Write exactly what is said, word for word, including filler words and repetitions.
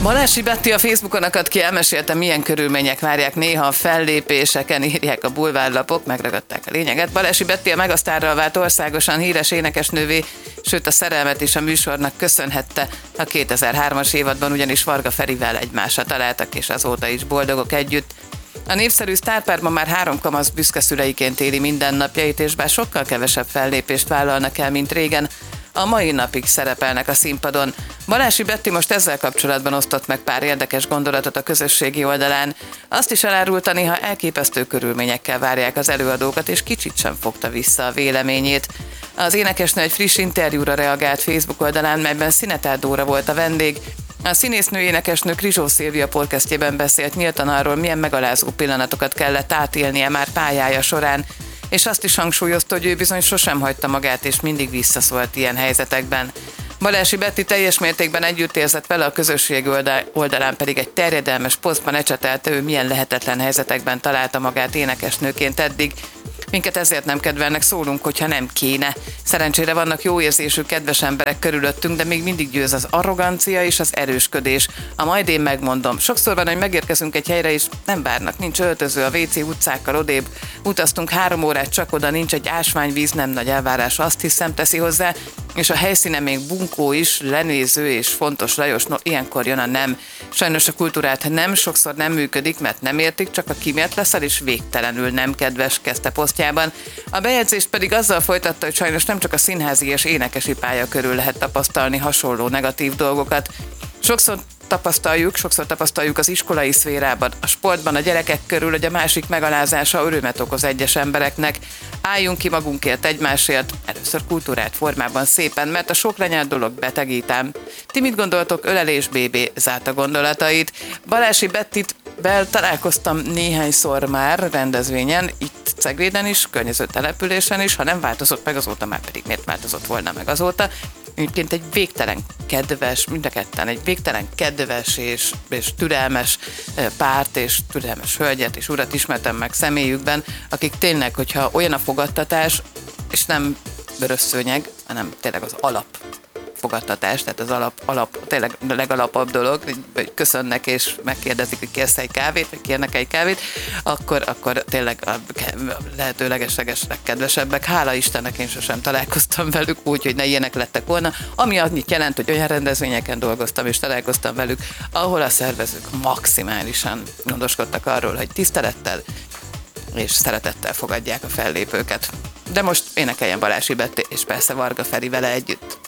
Balási Betti a Facebookon akadt ki, elmesélte, milyen körülmények várják néha a fellépéseken, írják a bulvárlapok, megragadták a lényeget. Balási Betti a megasztárral vált országosan híres énekesnővé, sőt a szerelmet is a műsornak köszönhette. A kétezer-hármas évadban ugyanis Varga Ferivel egymásra találtak, és azóta is boldogok együtt. A népszerű sztárpár ma már három kamasz büszke szüleiként éli mindennapjait, és bár sokkal kevesebb fellépést vállalnak el, mint régen, a mai napig szerepelnek a színpadon. Balási Betti most ezzel kapcsolatban osztott meg pár érdekes gondolatot a közösségi oldalán. Azt is elárulta, néha elképesztő körülményekkel várják az előadókat, és kicsit sem fogta vissza a véleményét. Az énekesnő egy friss interjúra reagált Facebook oldalán, melyben Szinetár Dóra volt a vendég. A színésznő énekesnő Krizsó Szilvia podcastjében beszélt nyíltan arról, milyen megalázó pillanatokat kellett átélnie már pályája során, és azt is hangsúlyozta, hogy ő bizony sosem hagyta magát, és mindig visszaszólt ilyen helyzetekben. Balási Betti teljes mértékben együtt érzett vele, a közösség oldalán pedig egy terjedelmes posztban ecsetelte, ő milyen lehetetlen helyzetekben találta magát énekesnőként eddig. Minket ezért nem kedvelnek, szólunk, hogyha nem kéne. Szerencsére vannak jó érzésű, kedves emberek körülöttünk, de még mindig győz az arrogancia és az erősködés. A majd én megmondom. Sokszor van, hogy megérkezünk egy helyre, és nem várnak, nincs öltöző, a vé cé utcákkal odébb. Utaztunk három órát csak oda, nincs egy ásványvíz, nem nagy elvárás, azt hiszem, teszi hozzá, és a helyszínen még bunkó is, lenéző és fontos Lajos, no, ilyenkor jön a nem. Sajnos a kultúrát nem, sokszor nem működik, mert nem értik, csak a kimért leszel, és végtelenül nem kedves, kezdte posztjában. A bejegyzést pedig azzal folytatta, hogy sajnos nem csak a színházi és énekesi pálya körül lehet tapasztalni hasonló negatív dolgokat. Sokszor tapasztaljuk, sokszor tapasztaljuk az iskolai szférában, a sportban, a gyerekek körül, hogy a másik megalázása örömet okoz egyes embereknek. Álljunk ki magunkért, egymásért, először kultúrát formában szépen, mert a sok lenyelt dolog betegítám. Ti mit gondoltok? Ölelés bé bé zárta gondolatait. Balási Bettit Bel találkoztam néhányszor már rendezvényen, itt Cegléden is, környező településen is, ha nem változott meg azóta, már pedig miért változott volna meg azóta. Egyébként egy végtelen kedves, mind a ketten egy végtelen kedves és, és türelmes párt és türelmes hölgyet és urat ismertem meg személyükben, akik tényleg, hogyha olyan a fogadtatás, és nem vörös szőnyeg, hanem tényleg az alap fogadtatás, tehát az alap, alap tényleg a legalapabb dolog, hogy köszönnek és megkérdezik, hogy kérsz egy kávét, vagy kérnek egy kávét, akkor, akkor tényleg a lehető legesleges legkedvesebbek. Hála Istennek én sosem találkoztam velük úgy, hogy ne ilyenek lettek volna, ami annyit jelent, hogy olyan rendezvényeken dolgoztam és találkoztam velük, ahol a szervezők maximálisan gondoskodtak arról, hogy tisztelettel és szeretettel fogadják a fellépőket. De most énekeljen Balási Betti, és persze Varga Feri vele együtt.